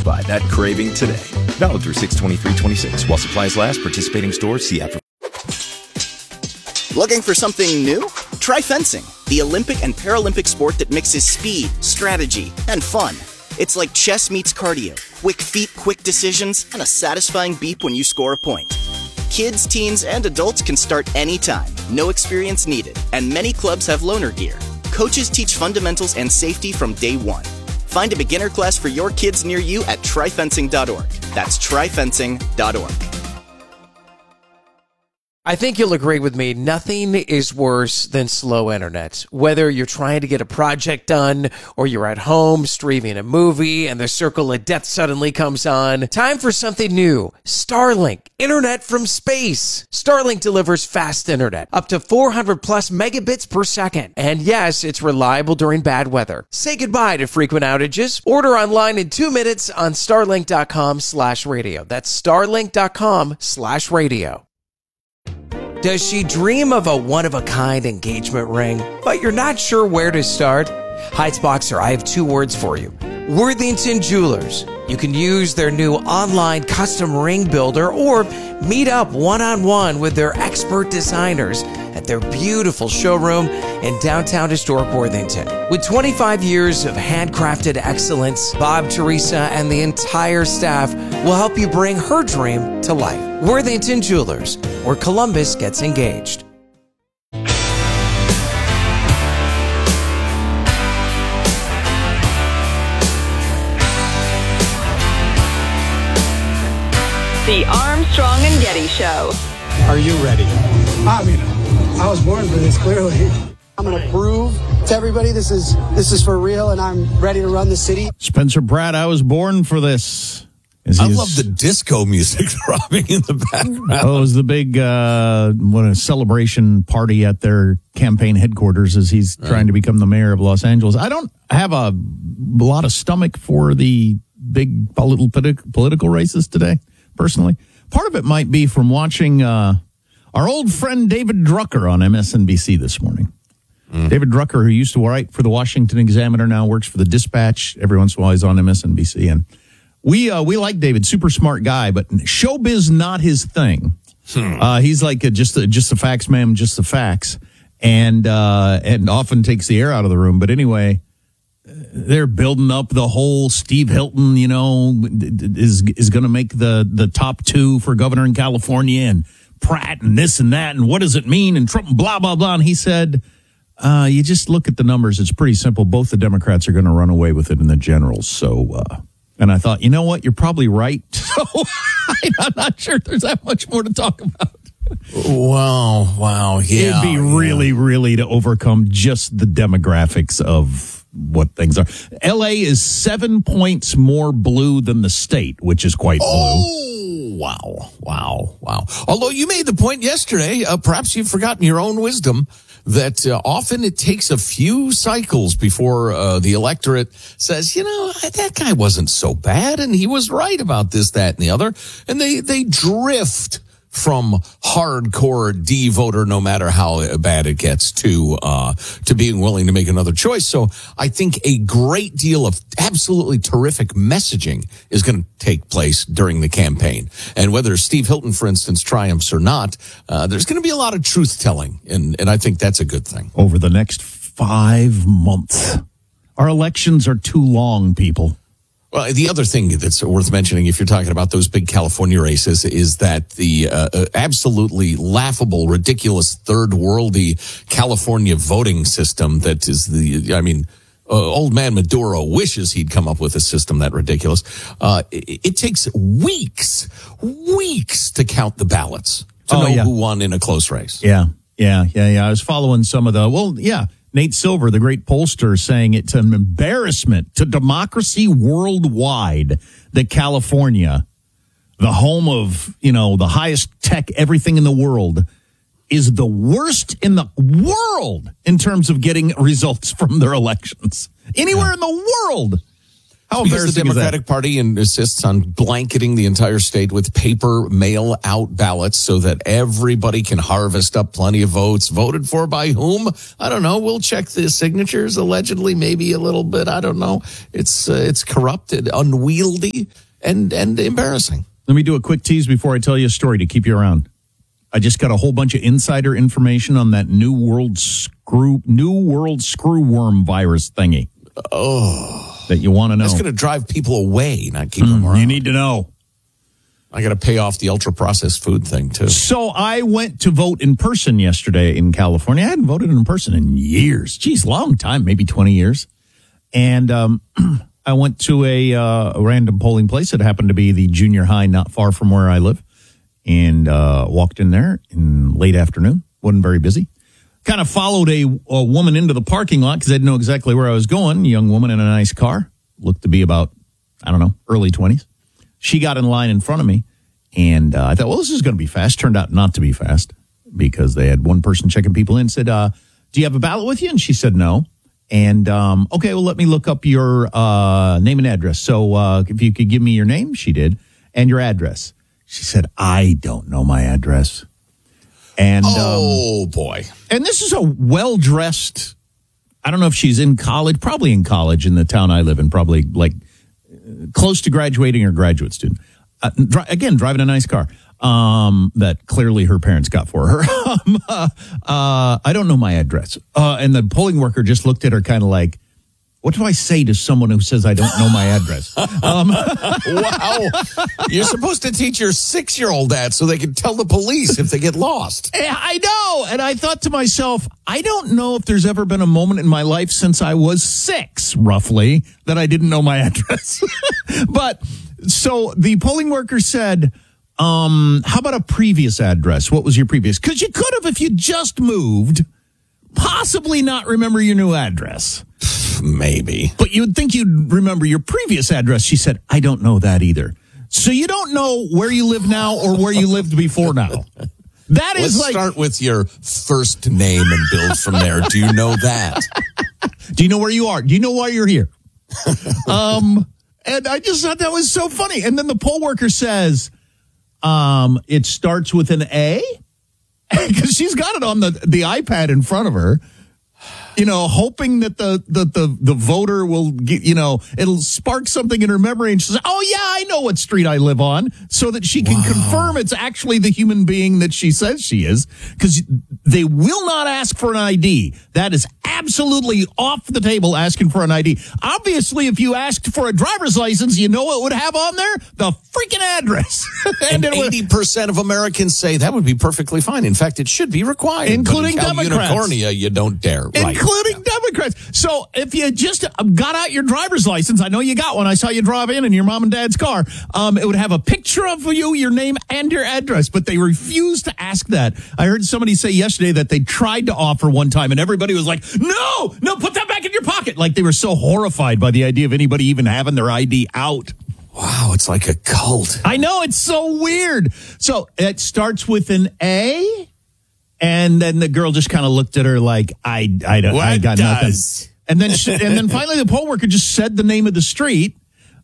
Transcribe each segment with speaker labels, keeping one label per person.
Speaker 1: Satisfy that craving today. Valid through 6/23/26. While supplies last, participating stores see after.
Speaker 2: Looking for something new? Try fencing, the Olympic and Paralympic sport that mixes speed, strategy, and fun. It's like chess meets cardio, quick feet, quick decisions, and a satisfying beep when you score a point. Kids, teens, and adults can start anytime, no experience needed, and many clubs have loaner gear. Coaches teach fundamentals and safety from day one. Find a beginner class for your kids near you at tryfencing.org. That's tryfencing.org.
Speaker 3: I think you'll agree with me, nothing is worse than slow internet. Whether you're trying to get a project done or you're at home streaming a movie and the circle of death suddenly comes on, time for something new. Starlink, internet from space. Starlink delivers fast internet, up to 400 plus megabits per second. And yes, it's reliable during bad weather. Say goodbye to frequent outages. Order online in 2 minutes on starlink.com/radio. That's starlink.com/radio. Does she dream of a one-of-a-kind engagement ring, but you're not sure where to start? Heights Boxer, I have 2 words for you. Worthington Jewelers. You can use their new online custom ring builder or meet up one-on-one with their expert designers at their beautiful showroom in downtown historic Worthington. With 25 years of handcrafted excellence, Bob, Teresa, and the entire staff will help you bring her dream to life. Worthington Jewelers, where Columbus gets engaged.
Speaker 4: The Armstrong and Getty Show.
Speaker 5: Are you ready?
Speaker 6: I mean, I was born for this, clearly. I'm going to prove to everybody this is for real, and I'm ready to run the city.
Speaker 7: Spencer Pratt, I was born for this.
Speaker 5: I love the disco music throbbing in the background.
Speaker 7: Oh, it was the big a celebration party at their campaign headquarters as he's trying to become the mayor of Los Angeles. I don't have a lot of stomach for the big political races today, personally. Part of it might be from watching our old friend David Drucker on MSNBC this morning. David Drucker, who used to write for the Washington Examiner, now works for the Dispatch. Every once in a while he's on MSNBC. And we like David, super smart guy, but showbiz not his thing. He's like just the facts, ma'am, just the facts, and often takes the air out of the room. But anyway, they're building up the whole Steve Hilton, is going to make the top 2 for governor in California, and Pratt and this and that, and what does it mean, and Trump, blah, blah, blah. And he said, you just look at the numbers. It's pretty simple. Both the Democrats are going to run away with it in the generals. So, and I thought, you know what? You're probably right. So I'm not sure there's that much more to talk about.
Speaker 5: Wow. Yeah.
Speaker 7: It'd be really to overcome just the demographics of what things are. L.A. is 7 points more blue than the state, which is quite blue.
Speaker 5: Oh, wow. Although you made the point yesterday, perhaps you've forgotten your own wisdom, that often it takes a few cycles before the electorate says, that guy wasn't so bad, and he was right about this, that, and the other. And they drift from hardcore D voter, no matter how bad it gets, to being willing to make another choice. So I think a great deal of absolutely terrific messaging is going to take place during the campaign. And whether Steve Hilton, for instance, triumphs or not, there's going to be a lot of truth telling. And I think that's a good thing.
Speaker 7: Over the next 5 months, our elections are too long, people.
Speaker 5: Well, the other thing that's worth mentioning, if you're talking about those big California races, is that the absolutely laughable, ridiculous, third-worldy California voting system that is old man Maduro wishes he'd come up with a system that ridiculous. It takes weeks to count the ballots to know who won in a close race.
Speaker 7: Yeah. I was following some of Nate Silver, the great pollster, saying it's an embarrassment to democracy worldwide that California, the home of, the highest tech, everything in the world, is the worst in the world in terms of getting results from their elections. Anywhere in the world. How
Speaker 5: Because
Speaker 7: embarrassing
Speaker 5: the
Speaker 7: is that?
Speaker 5: Democratic Party insists on blanketing the entire state with paper mail-out ballots so that everybody can harvest up plenty of votes. Voted for by whom? I don't know. We'll check the signatures, allegedly, maybe a little bit. I don't know. It's corrupted, unwieldy, and embarrassing.
Speaker 7: Let me do a quick tease before I tell you a story to keep you around. I just got a whole bunch of insider information on that new world screwworm virus thingy.
Speaker 5: Oh.
Speaker 7: That you want to know.
Speaker 5: That's going to drive people away, not keep them around.
Speaker 7: You need to know.
Speaker 5: I got to pay off the ultra-processed food thing, too.
Speaker 7: So I went to vote in person yesterday in California. I hadn't voted in person in years. Geez, long time, maybe 20 years. And I went to a random polling place. It happened to be the junior high not far from where I live. And walked in there in late afternoon. Wasn't very busy. Kind of followed a woman into the parking lot because I didn't know exactly where I was going. A young woman in a nice car. Looked to be about, I don't know, early 20s. She got in line in front of me. And I thought, well, this is going to be fast. Turned out not to be fast because they had one person checking people in. Said, do you have a ballot with you? And she said no. And, okay, well, let me look up your name and address. So if you could give me your name, she did, and your address. She said, I don't know my address. And
Speaker 5: oh, boy.
Speaker 7: And this is a well-dressed, I don't know if she's in college, probably in college in the town I live in, probably like close to graduating or graduate student. Again, driving a nice car that clearly her parents got for her. I don't know my address. And the polling worker just looked at her kind of like, what do I say to someone who says I don't know my address?
Speaker 5: Wow. You're supposed to teach your 6-year-old that so they can tell the police if they get lost.
Speaker 7: Yeah, I know. And I thought to myself, I don't know if there's ever been a moment in my life since I was 6, roughly, that I didn't know my address. But so the polling worker said, how about a previous address? What was your previous? Because you could have, if you just moved, possibly not remember your new address.
Speaker 5: Maybe.
Speaker 7: But you would think you'd remember your previous address. She said, I don't know that either. So you don't know where you live now or where you lived before now. That is
Speaker 5: Let's start with your first name and build from there. Do you know that?
Speaker 7: Do you know where you are? Do you know why you're here? And I just thought that was so funny. And then the poll worker says, it starts with an A. Because she's got it on the iPad in front of her, you know, hoping that the voter will get, you know, it'll spark something in her memory. And she's like, oh, yeah, I know what street I live on, so that she can confirm it's actually the human being that she says she is. Because they will not ask for an ID. That is absolutely off the table, asking for an ID. Obviously, if you asked for a driver's license, you know what would have on there? The freaking address.
Speaker 5: And 80% of Americans say that would be perfectly fine. In fact, it should be required.
Speaker 7: Including
Speaker 5: but in
Speaker 7: Democrats.
Speaker 5: California, you don't dare. Right.
Speaker 7: Including Democrats. So if you just got out your driver's license, I know you got one. I saw you drive in your mom and dad's car. It would have a picture of you, your name, and your address. But they refused to ask that. I heard somebody say yesterday that they tried to offer one time, and everybody was like, no, put that back in your pocket. Like they were so horrified by the idea of anybody even having their ID out.
Speaker 5: Wow, it's like a cult.
Speaker 7: I know, it's so weird. So it starts with an A, and then the girl just kind of looked at her like, I got nothing. And then finally the poll worker just said the name of the street.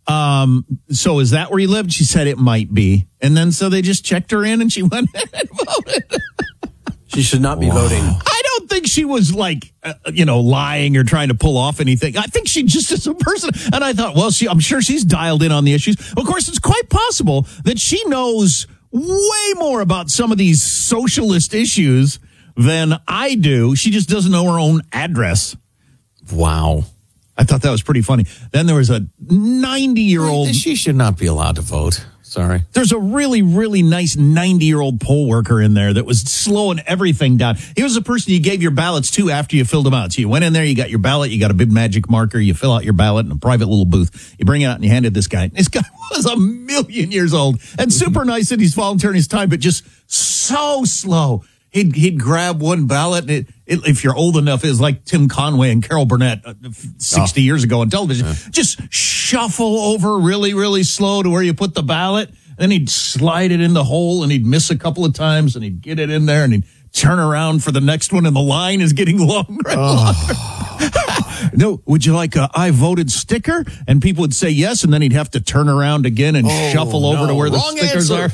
Speaker 7: So is that where you lived? She said it might be. And then so they just checked her in and she went and voted.
Speaker 8: She should not be voting.
Speaker 7: I don't think she was like, lying or trying to pull off anything. I think she just is a person. And I thought, well, I'm sure she's dialed in on the issues. Of course, it's quite possible that she knows way more about some of these socialist issues than I do. She just doesn't know her own address.
Speaker 5: Wow.
Speaker 7: I thought that was pretty funny. Then there was a 90-year-old.
Speaker 5: She should not be allowed to vote. Sorry.
Speaker 7: There's a really, really nice 90-year-old poll worker in there that was slowing everything down. He was the person you gave your ballots to after you filled them out. So you went in there, you got your ballot, you got a big magic marker, you fill out your ballot in a private little booth. You bring it out and you hand it to this guy. This guy was 1,000,000 years old and super nice that he's volunteering his time, but just so slow. He'd grab one ballot, and if you're old enough, it was like Tim Conway and Carol Burnett 60 years ago on television. Just shuffle over really, really slow to where you put the ballot. Then he'd slide it in the hole, and he'd miss a couple of times, and he'd get it in there, and he'd turn around for the next one, and the line is getting longer and longer. No, would you like a I voted sticker? And people would say yes, and then he'd have to turn around again and shuffle over to where the stickers are.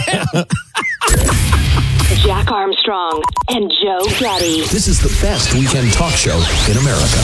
Speaker 4: Jack Armstrong and Joe Getty.
Speaker 9: This is the best weekend talk show in America.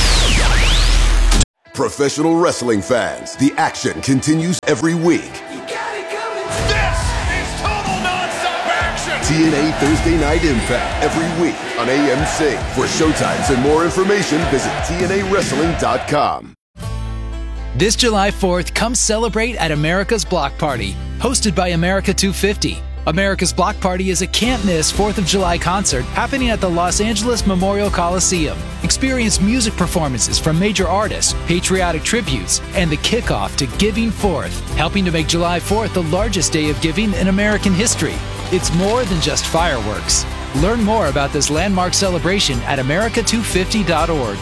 Speaker 10: Professional wrestling fans, the action continues every week.
Speaker 11: This is total nonstop action!
Speaker 10: TNA Thursday Night Impact every week on AMC. For showtimes and more information, visit TNAWrestling.com.
Speaker 12: This July 4th, come celebrate at America's Block Party, hosted by America 250. America's Block Party is a can't-miss 4th of July concert happening at the Los Angeles Memorial Coliseum. Experience music performances from major artists, patriotic tributes, and the kickoff to Giving Forth, helping to make July 4th the largest day of giving in American history. It's more than just fireworks. Learn more about this landmark celebration at america250.org.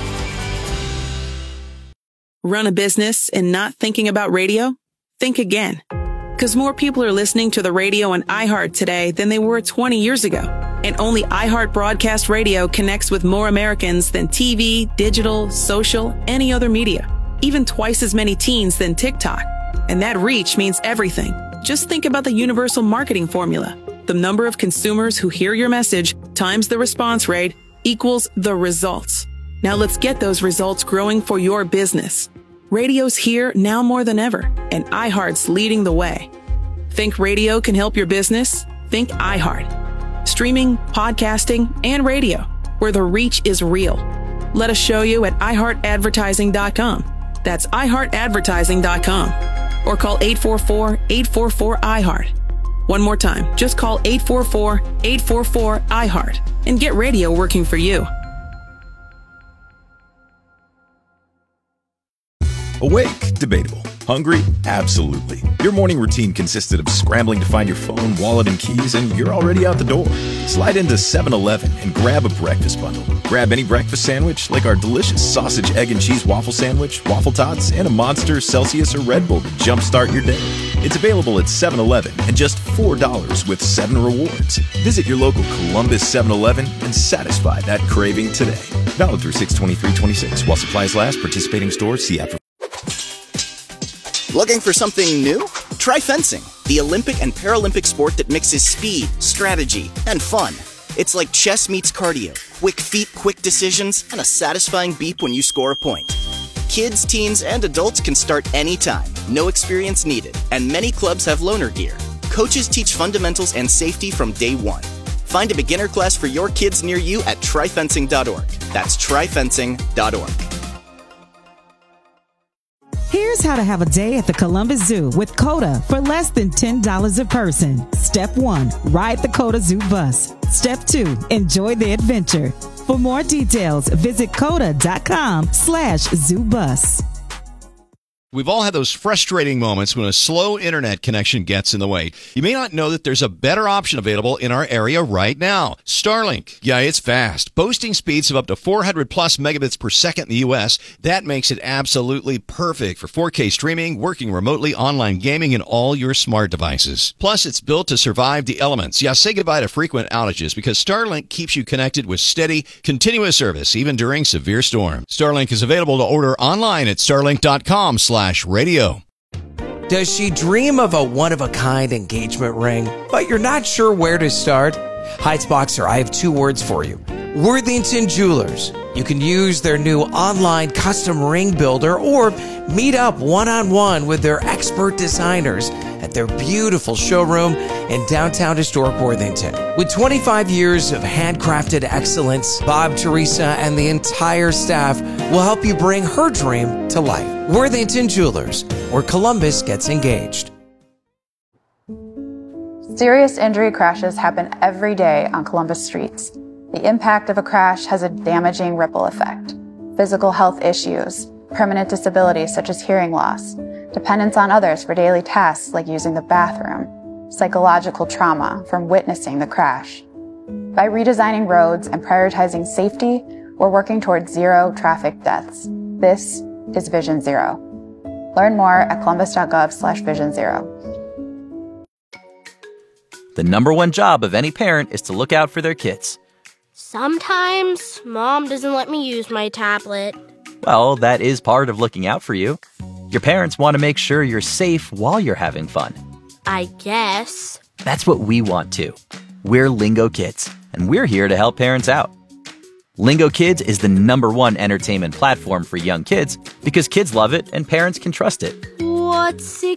Speaker 13: Run a business and not thinking about radio? Think again. Because more people are listening to the radio on iHeart today than they were 20 years ago. And only iHeart Broadcast Radio connects with more Americans than TV, digital, social, any other media. Even twice as many teens than TikTok. And that reach means everything. Just think about the universal marketing formula. The number of consumers who hear your message times the response rate equals the results. Now let's get those results growing for your business. Radio's here now more than ever, and iHeart's leading the way. Think radio can help your business? Think iHeart. Streaming, podcasting, and radio, where the reach is real. Let us show you at iHeartAdvertising.com. That's iHeartAdvertising.com. Or call 844-844-iHeart. One more time, just call 844-844-iHeart and get radio working for you.
Speaker 1: Awake? Debatable. Hungry? Absolutely. Your morning routine consisted of scrambling to find your phone, wallet, and keys, and you're already out the door. Slide into 7-Eleven and grab a breakfast bundle. Grab any breakfast sandwich, like our delicious sausage, egg, and cheese waffle sandwich, waffle tots, and a Monster, Celsius, or Red Bull to jumpstart your day. It's available at 7-Eleven and just $4 with 7 rewards. Visit your local Columbus 7-Eleven and satisfy that craving today. Valid through 6/23/26. While supplies last, participating stores see after.
Speaker 2: Looking for something new? Try fencing, the Olympic and Paralympic sport that mixes speed, strategy, and fun. It's like chess meets cardio, quick feet, quick decisions, and a satisfying beep when you score a point. Kids, teens, and adults can start anytime, no experience needed, and many clubs have loaner gear. Coaches teach fundamentals and safety from day one. Find a beginner class for your kids near you at tryfencing.org. That's tryfencing.org.
Speaker 14: Here's how to have a day at the Columbus Zoo with COTA for less than $10 a person. Step 1, ride the COTA Zoo bus. Step 2, enjoy the adventure. For more details, visit COTA.com/ZooBus.
Speaker 15: We've all had those frustrating moments when a slow internet connection gets in the way. You may not know that there's a better option available in our area right now. Starlink. Yeah, it's fast. Boasting speeds of up to 400 plus megabits per second in the U.S. That makes it absolutely perfect for 4K streaming, working remotely, online gaming, and all your smart devices. Plus, it's built to survive the elements. Yeah, say goodbye to frequent outages because Starlink keeps you connected with steady, continuous service, even during severe storms. Starlink is available to order online at starlink.com/radio.
Speaker 3: Does she dream of a one-of-a-kind engagement ring, but you're not sure where to start? Heights Boxer, I have 2 words for you. Worthington Jewelers. You can use their new online custom ring builder or meet up one-on-one with their expert designers at their beautiful showroom in downtown historic Worthington. With 25 years of handcrafted excellence, Bob, Teresa, and the entire staff will help you bring her dream to life. Worthington Jewelers, where Columbus gets engaged.
Speaker 16: Serious injury crashes happen every day on Columbus streets. The impact of a crash has a damaging ripple effect. Physical health issues, permanent disabilities such as hearing loss, dependence on others for daily tasks like using the bathroom, psychological trauma from witnessing the crash. By redesigning roads and prioritizing safety, we're working towards 0 traffic deaths. This is Vision Zero. Learn more at columbus.gov/Vision Zero.
Speaker 17: The number one job of any parent is to look out for their kids. Sometimes Mom doesn't let me use my tablet.
Speaker 18: Well, that is part of looking out for you. Your parents want to make sure you're safe while you're having fun.
Speaker 17: I guess.
Speaker 18: That's what we want too. We're Lingo Kids, and we're here to help parents out. Lingo Kids is the #1 entertainment platform for young kids because kids love it and parents can trust it.
Speaker 17: What's it